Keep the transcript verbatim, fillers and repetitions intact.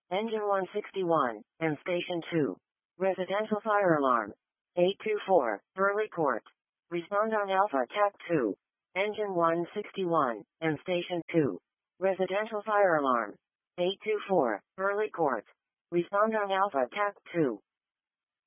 Engine one sixty-one, and Station two. Residential fire alarm. eight two four, Burley Court. Respond on Alpha T A C two. Engine one sixty-one, and Station two. Residential fire alarm. eight two four, Burley Court. Respond on Alpha T A C two.